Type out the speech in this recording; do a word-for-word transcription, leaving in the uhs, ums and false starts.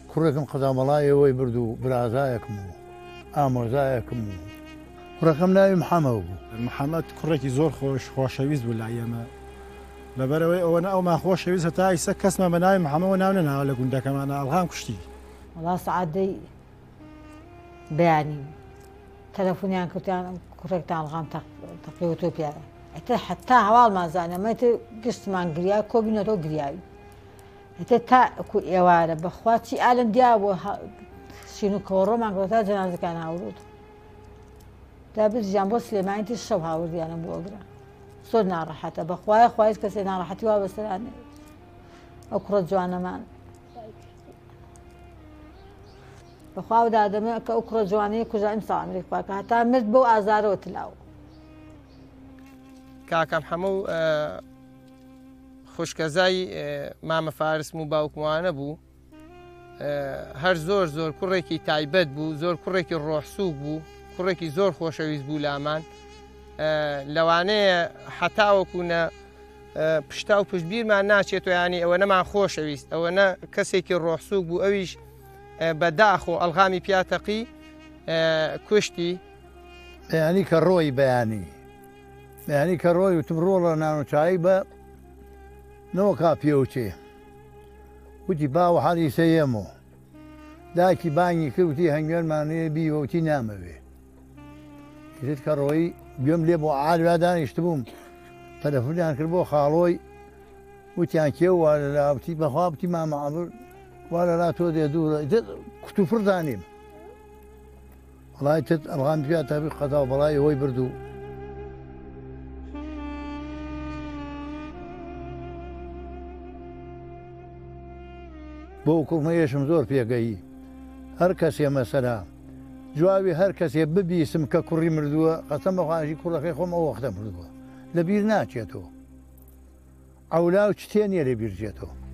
کوڕێکم قەزامەڵای ئەوەی برد و برازایەکم و ئامۆزایەکم و کوڕەکەم ناوی محەمەد بوو. محەممەد کوڕێکی زۆر خۆش خۆشەویست بوو لای ئێمە لەبەرەوەی ئەوەنە ئەومان خۆشەویست هەتا ئیسە کەسمە بە ناوی محەمەدەوە ناو نەناوە لە گوندەکەمانە ئەڵغام کوشتی. وەڵا سەعادەی بەیانی تەلەفۆنیان کردیان کوڕێکتان ئەڵغام تەقیەوە پیاە ئەتە حتا هەواڵمان زانەمەتە گشتمان گریا کۆبینەوە گریاوی ئەتە تا ئێوارە بەخوا چی ئالم دیا بۆ شین و کۆڕۆمان گەوتا جەنازەکان هاورود دابژیان بۆ سلێمانیتی شەو هاوردیانم بۆ ئەگرا زۆر ناڕەحەتە بەخوایە خوایز کەسێ ناڕەحەتی وا بەسەرانێ ئەو کوڕە جوانەمان بەخوا دادەمە کە ئەو کوڕە جوانەیە کوژا ئیمسا ئەمریک پاکە هەتا مرد بەو ئازارەوە تلاوە. کاکەم هەموو خوشکەزای مامە فارسم و باوکموانە بوو هەر زۆر زۆر کوڕێکی تایبەت بوو زۆر کوڕێکی ڕۆحسووک بوو کوڕێکی زۆر خۆشەویست بوو لامان لەوانەیە حتاوەکوونە پشتا و پشتبیرمان ناچێت و ینی ئەوە نەمان خۆشەویست ئەوە کەسێکی ڕۆحسووک بوو ئەویش بەداخۆ ئەلغامی پیاتەقی کوشتی بەیانی کە ڕۆی بەیانی بەیانی کە ڕۆی وتم ڕۆڵە ناوچایی بە نەوە کا پێوچێ وتی باوە حەڵی سەیەمەوە داکی بانگی کردوتی هەنگوێنمانەیە بیوەوتی نامەوێ کرێت کە ڕۆی گوێم لێ بۆ عالوا دانیشت بووم تەلەفۆنیان کرد بۆ خاڵۆی وتیان کێ وا لە لاوتی بەخوا بتی مامەعەبر وا لە لا تۆ دێ دوورە کوتوفڕ دانیم وەڵای تت ئەڵغام پیاتەقی قەزا بەڵای ئەوەی برد و بۆ کوڵمەیەشم زۆر پێگەیی هەر کەسێ مەسەلا جواوی هەر کەسێ ببیسم کە کوڕی مردووە قەسەم بەخواشی کوڕەکەی خۆم ئەو وەختە مردووە لەبیر ناچێتەوە ئەولا و چتێ نیە لێ بیرجێتەوە.